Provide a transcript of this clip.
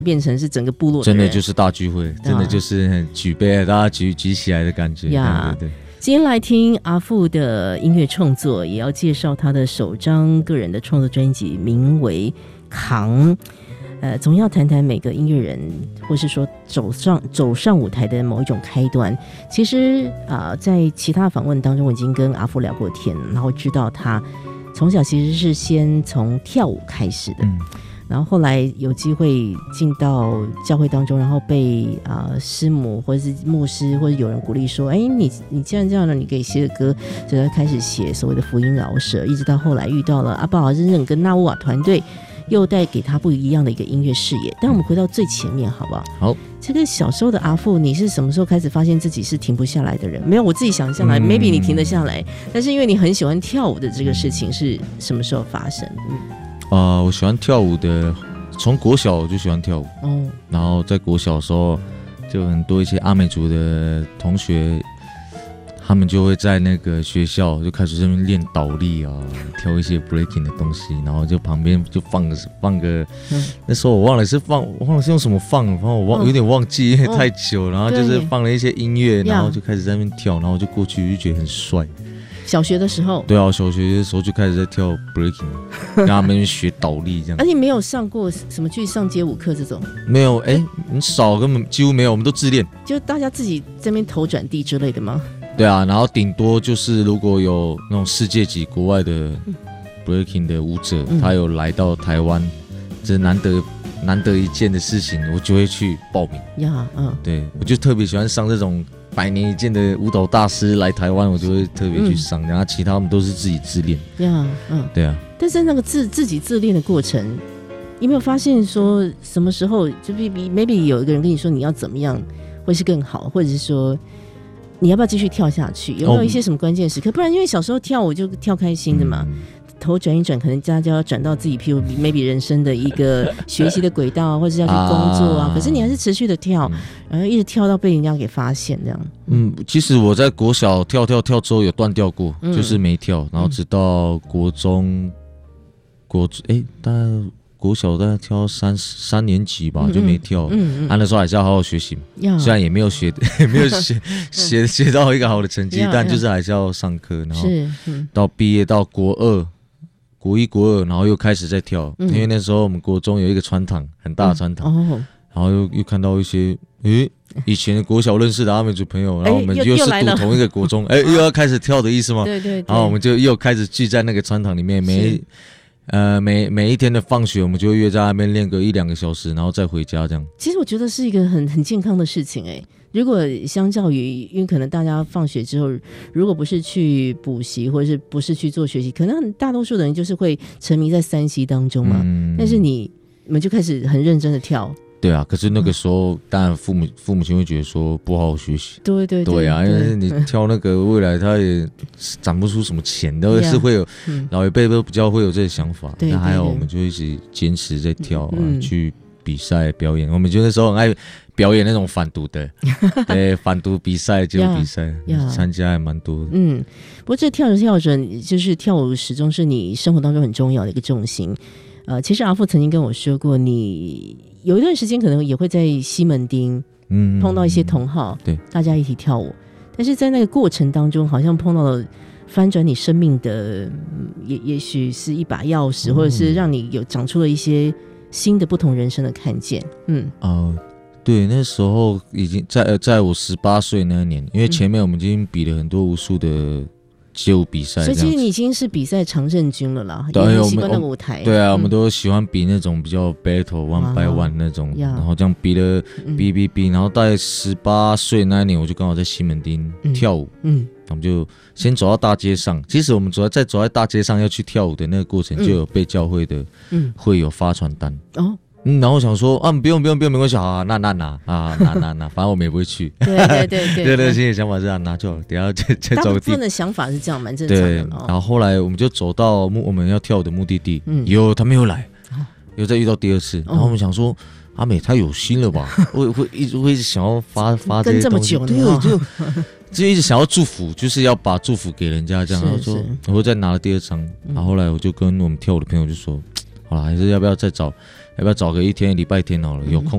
变成是整个部落的人， 真的就是大聚会，真的就是举杯，大家举起来的感觉。 呀， 对。 今天来听阿富的音乐创作，也要介绍他的首张个人的创作专辑，名为《扛》。总要谈谈每个音乐人，或是说走上舞台的某一种开端。其实在其他访问当中，我已经跟阿富聊过天，然后知道他从小其实是先从跳舞开始的。然后后来有机会进到教会当中，然后被师母或者是牧师或者有人鼓励说，你既然这样了，你可以写个歌，就开始写所谓的福音饶舌，一直到后来遇到了阿巴尔真正跟纳乌瓦团队，又带给他不一样的一个音乐视野。但我们回到最前面好不好？ 好， 这个小时候的阿富，你是什么时候开始发现自己是停不下来的人？没有，我自己想下来，maybe 你停得下来，但是因为你很喜欢跳舞的这个事情是什么时候发生？ 我喜欢跳舞的，从国小我就喜欢跳舞。然后在国小的时候，就很多一些阿美族的同学，他们就会在那个学校就开始这边练倒立啊，跳一些 breaking 的东西，然后就旁边就放个，那时候我忘了是用什么放，然后我有点忘记，因为太久，然后就是放了一些音乐，然后就开始在那边跳，然后我就过去就觉得很帅。 小学的时候， 对啊，小学的时候就开始在跳 breaking， 跟他们学倒立这样。 而且没有上过什么去上街舞课这种？ 没有，很少，根本几乎没有，我们都自练。 就大家自己在那边头转地之类的吗？ 对啊，然后顶多就是如果有那种世界级国外的 breaking 的舞者，他有来到台湾，这难得一见的事情，我就会去报名。对，我就特别喜欢上这种100年一见的舞蹈大师来台湾，我就会特别去上，然后其他我们都是自己自练。对啊。 但是那个自己自练的过程，有没有发现说什么时候就 maybe 有一个人跟你说你要怎么样会是更好，或者是说你要不要继续跳下去？有没有一些什么关键时刻？不然因为小时候跳舞就跳开心的嘛。头转一转，可能大家就要转到自己，譬如 maybe 人生的一个学习的轨道，或者是要去工作啊。可是你还是持续的跳，然后一直跳到被人家给发现这样。 其实我在国小跳之后有断掉过，就是没跳，然后直到国中，大概国小大概跳三年级吧，就没跳。那时候还是要好好学习，虽然也没有学到一个好的成绩，但就是还是要上课，然后到毕业到国一国二，然后又开始在跳，因为那时候我们国中有一个穿堂，很大的穿堂，然后又看到一些以前国小认识的阿美族朋友，然后我们又是读同一个国中，又要开始跳的意思吗？ 对。 然后我们就又开始聚在那个穿堂里面，每一天的放学，我们就会约在那边练个1-2个小时，然后再回家这样。其实我觉得是一个很健康的事情如果相较于，因为可能大家放学之后，如果不是去补习，或者是不是去做学习，可能大多数的人就是会沉迷在3C 当中嘛。但是你们就开始很认真的跳。 对啊，可是那个时候，当然父母亲会觉得说不好好学习。对啊，因为你跳那个未来他也攒不出什么钱，都是会有老一辈都比较会有这个想法。那还有我们就一直坚持在跳去比赛表演。我们就那时候很爱表演那种反毒的，反毒比赛就比赛，参加还蛮多的。 不过这跳着，就是跳舞始终是你生活当中很重要的一个重心。其实阿富曾经跟我说过，你有一段时间可能也会在西门町碰到一些同好，对，大家一起跳舞。但是在那个过程当中，好像碰到了翻转你生命的，也许是一把钥匙，或者是让你有长出了一些新的不同人生的看见。 对，那时候已经在我18岁那一年，因为前面我们已经比了很多无数的街舞比赛， 所以其实你已经是比赛常胜军了啦，也很习惯那个舞台。 对啊，我们都喜欢比那种比较 battle one by one 那种，然后这样比了比，然后大概18岁那一年，我就刚好在西门町跳舞，我们就先走到大街上。其实我们走在大街上要去跳舞的那个过程，就有被教会的会有发传单然后我想说不用，没关系啊，那拿，反正我们也不会去。对，心里想法是拿就好了，等一下再走。大部分的想法是这样，蛮正常的。对， 然后后来我们就走到我们要跳舞的目的地，他没有来，又再遇到第二次，然后我们想说阿美她有心了吧，会一直想要发这些东西，对，就一直想要祝福，就是要把祝福给人家这样。然后说，我再拿了第二张，然后后来我就跟我们跳舞的朋友就说。 好了，还是要不要找个一天礼拜天好了，有空